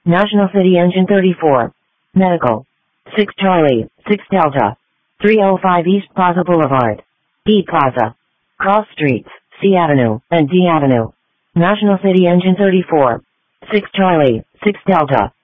National City Engine 34. Medical. 6 Charlie, 6 Delta. 305 East Plaza Boulevard. E Plaza. Cross Streets, C Avenue, and D Avenue. National City Engine 34. 6 Charlie, 6 Delta.